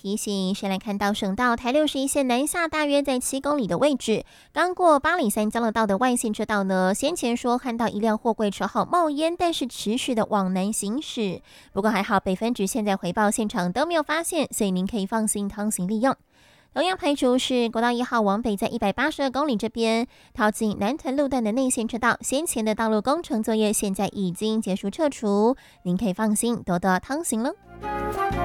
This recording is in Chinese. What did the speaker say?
提醒，先来看到省道台61线南下，大约在7公里的位置，刚过八里三交流道的外线车道呢，先前说看到一辆货柜车号冒烟，但是持续的往南行驶。不过还好，北分局现在回报现场都没有发现，所以您可以放心通行利用。同样排除是国道1号往北在182公里这边，靠近南屯路段的内线车道，先前的道路工程作业现在已经结束撤除，您可以放心多多通行了。